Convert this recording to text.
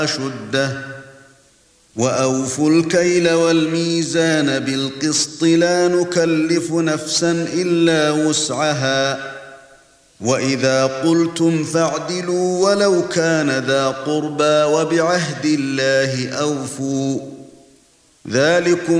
أشده وأوفوا الكيل والميزان بالقسط لا نكلف نفسا إلا وسعها وإذا قلتم فاعدلوا ولو كان ذا قربى وبعهد الله أوفوا ذلكم